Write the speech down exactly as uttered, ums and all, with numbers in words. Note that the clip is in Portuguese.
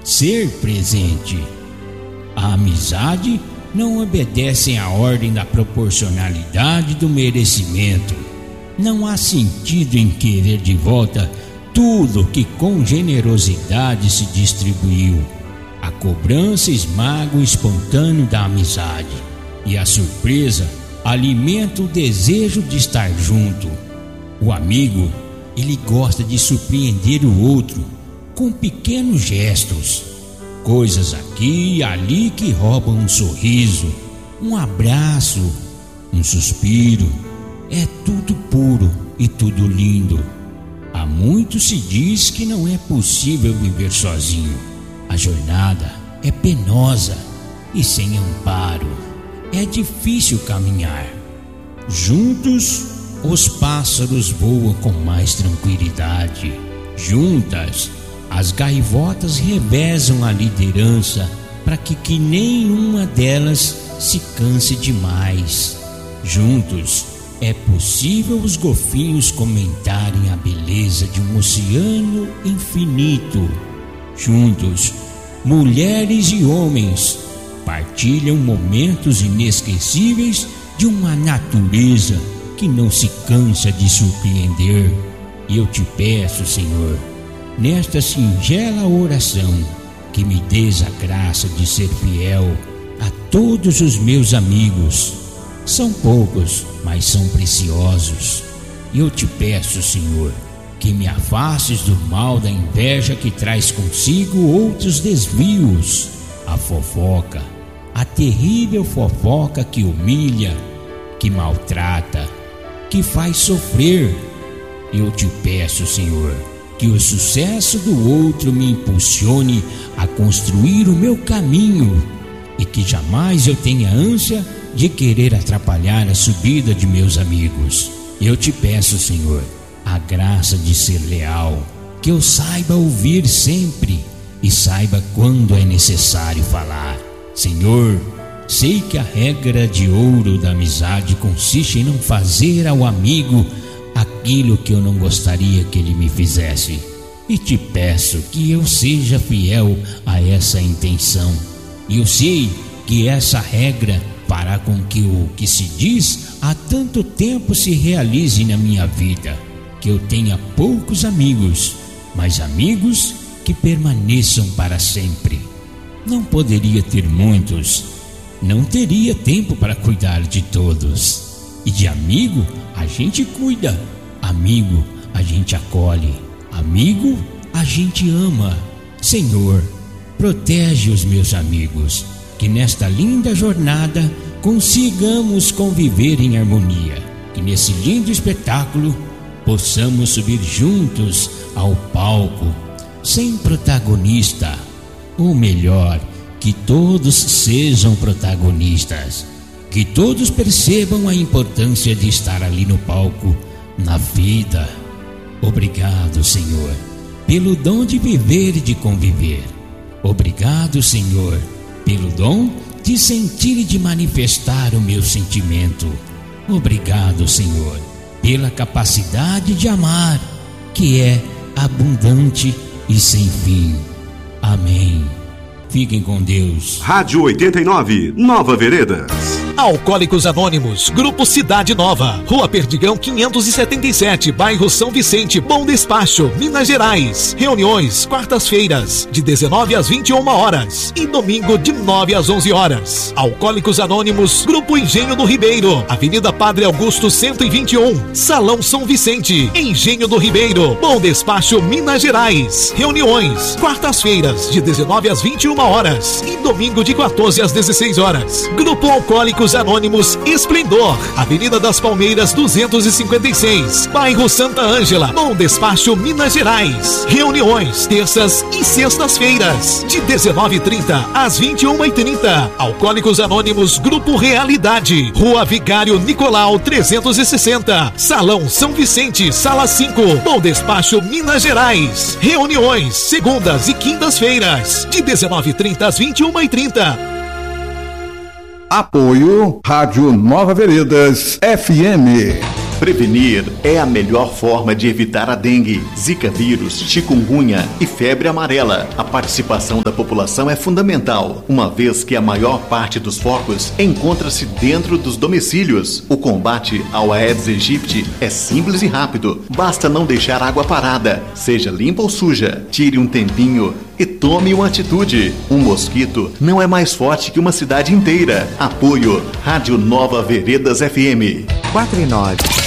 ser presente. A amizade não obedece à ordem da proporcionalidade do merecimento. Não há sentido em querer de volta tudo que com generosidade se distribuiu. A cobrança esmaga o espontâneo da amizade, e a surpresa alimenta o desejo de estar junto. O amigo, ele gosta de surpreender o outro com pequenos gestos, coisas aqui e ali que roubam um sorriso, um abraço, um suspiro. É tudo puro e tudo lindo. Há muito se diz que não é possível viver sozinho. A jornada é penosa e sem amparo. É difícil caminhar. Juntos, os pássaros voam com mais tranquilidade. Juntas, as gaivotas revezam a liderança para que, que nenhuma delas se canse demais. Juntos, é possível os golfinhos comentarem a beleza de um oceano infinito. Juntos, mulheres e homens partilham momentos inesquecíveis de uma natureza que não se cansa de surpreender. E eu te peço, Senhor, nesta singela oração, que me dês a graça de ser fiel a todos os meus amigos. São poucos, mas são preciosos. E eu te peço, Senhor, que me afastes do mal da inveja que traz consigo outros desvios. A fofoca, a terrível fofoca que humilha, que maltrata, que faz sofrer. Eu te peço, Senhor, que o sucesso do outro me impulsione a construir o meu caminho e que jamais eu tenha ânsia de querer atrapalhar a subida de meus amigos. Eu te peço, Senhor, a graça de ser leal, que eu saiba ouvir sempre e saiba quando é necessário falar. Senhor, sei que a regra de ouro da amizade consiste em não fazer ao amigo aquilo que eu não gostaria que ele me fizesse. E te peço que eu seja fiel a essa intenção. E eu sei que essa regra fará com que o que se diz há tanto tempo se realize na minha vida. Que eu tenha poucos amigos, mas amigos que permaneçam para sempre. Não poderia ter muitos, não teria tempo para cuidar de todos. E de amigo a gente cuida, amigo a gente acolhe, amigo a gente ama. Senhor, protege os meus amigos, que nesta linda jornada consigamos conviver em harmonia, que nesse lindo espetáculo possamos subir juntos ao palco, sem protagonista, ou melhor, que todos sejam protagonistas, que todos percebam a importância de estar ali no palco, na vida. Obrigado, Senhor, pelo dom de viver e de conviver. Obrigado, Senhor, pelo dom de sentir e de manifestar o meu sentimento. Obrigado, Senhor, pela capacidade de amar, que é abundante e sem fim. Amém. Fiquem com Deus. Rádio oitenta e nove, Nova Veredas. Alcoólicos Anônimos, Grupo Cidade Nova, Rua Perdigão quinhentos e setenta e sete, bairro São Vicente, Bom Despacho, Minas Gerais. Reuniões quartas-feiras, de dezenove às vinte e uma horas e domingo de nove às onze horas. Alcoólicos Anônimos, Grupo Engenho do Ribeiro, Avenida Padre Augusto cento e vinte e um, Salão São Vicente, Engenho do Ribeiro, Bom Despacho, Minas Gerais. Reuniões quartas-feiras, de dezenove às vinte e uma horas e domingo de quatorze às dezesseis horas. Grupo Alcoólicos Anônimos Esplendor, Avenida das Palmeiras duzentos e cinquenta e seis, bairro Santa Ângela, Bom Despacho, Minas Gerais. Reuniões terças e sextas-feiras, de dezenove e trinta às vinte e uma e trinta. Alcoólicos Anônimos Grupo Realidade, Rua Vigário Nicolau trezentos e sessenta, Salão São Vicente, Sala cinco, Bom Despacho, Minas Gerais. Reuniões segundas e quintas-feiras, de dezenove e trinta às vinte e uma e trinta. Apoio Rádio Nova Veredas F M. Prevenir é a melhor forma de evitar a dengue, zika vírus, chikungunya e febre amarela. A participação da população é fundamental, uma vez que a maior parte dos focos encontra-se dentro dos domicílios. O combate ao Aedes aegypti é simples e rápido. Basta não deixar água parada, seja limpa ou suja. Tire um tempinho e tome uma atitude. Um mosquito não é mais forte que uma cidade inteira. Apoio Rádio Nova Veredas F M. quatro e nove.